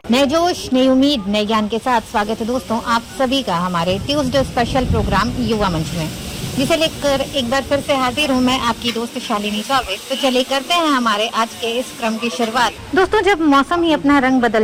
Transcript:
नए जोश, नई उम्मीद, नए ज्ञान के साथ स्वागत है दोस्तों आप सभी का हमारे ट्यूसडे स्पेशल प्रोग्राम युवा मंच में, जिसे लेकर एक बार फिर से हाजिर हूँ मैं आपकी दोस्त शालिनी चौबे। तो चलिए करते हैं हमारे आज के इस क्रम की शुरुआत। दोस्तों, जब मौसम ही अपना रंग बदल